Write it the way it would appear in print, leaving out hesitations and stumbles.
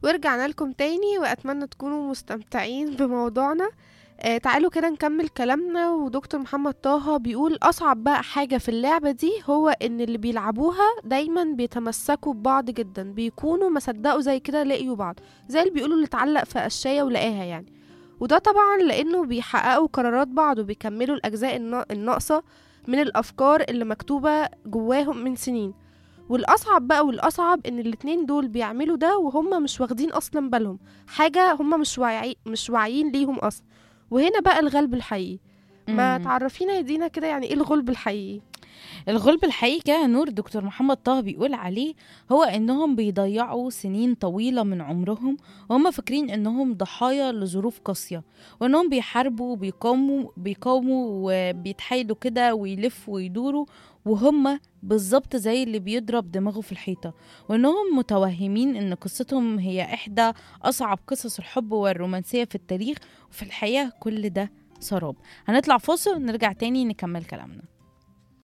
ورجعنا لكم تاني وأتمنى تكونوا مستمتعين بموضوعنا. تعالوا كده نكمل كلامنا. ودكتور محمد طه بيقول أصعب بقى حاجة في اللعبة دي هو إن اللي بيلعبوها دايما بيتمسكوا ببعض جدا، بيكونوا ما صدقوا زي كده لقيوا بعض، زي اللي بيقولوا اللي اتعلق في قشاية ولقاها يعني. وده طبعا لأنه بيحققوا قرارات بعض وبيكملوا الأجزاء الناقصة من الأفكار اللي مكتوبة جواهم من سنين. والأصعب بقى والأصعب إن الاتنين دول بيعملوا ده وهم مش واخدين أصلا بالهم، حاجة هم مش واعيين ليهم أصلا. وهنا بقى الغلب الحقيقي. ما امم تعرفينا يا دينا كده يعني ايه الغلب الحقيقي؟ الغلب الحقيقي كده نور دكتور محمد طه بيقول عليه هو انهم بيضيعوا سنين طويلة من عمرهم وهم فاكرين انهم ضحايا لظروف قاسية، وانهم بيحاربوا بيقاوموا وبيتحايلوا كده ويلفوا ويدوروا، وهم بالظبط زي اللي بيضرب دماغه في الحيطة، وانهم متوهمين ان قصتهم هي احدى اصعب قصص الحب والرومانسية في التاريخ. وفي الحقيقة كل ده سراب. هنطلع فاصل ونرجع تاني نكمل كلامنا.